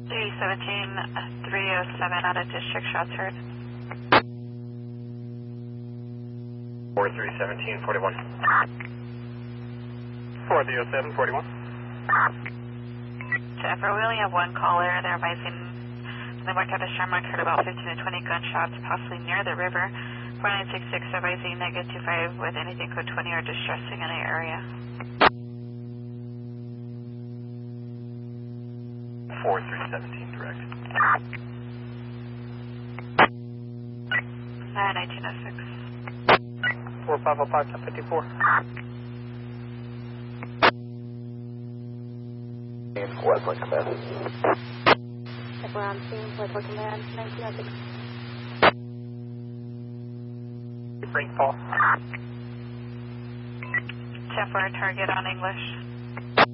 307 out of district, shots heard. 431741. 4307, 41. Jennifer, we only have one caller. They're advising they marked out a Shamrock, heard about 15 to 20 gunshots, possibly near the river. 4966 advising -25 with anything code 20 or distressing in the area. 4317 direct. 1906. 4505, 1054. Westland Command. We're on scene, Westland Command, 1906. Bring Paul. 10-4, target on English.